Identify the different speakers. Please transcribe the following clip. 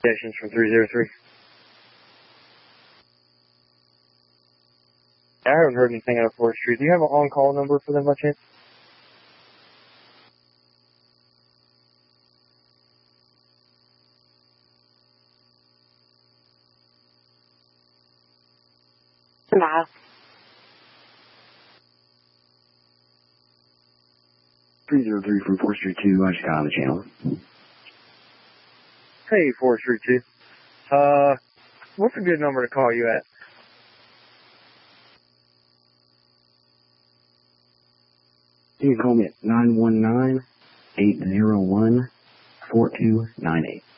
Speaker 1: Stations from 303. I haven't heard anything out of 4th Street. Do you have an on-call number for them by chance?
Speaker 2: No.
Speaker 3: 303 from 4th Street 2, I just got on the channel.
Speaker 1: Hey, 4th Street 2. What's a good number to call you at?
Speaker 3: You can call me at 919-801-4298.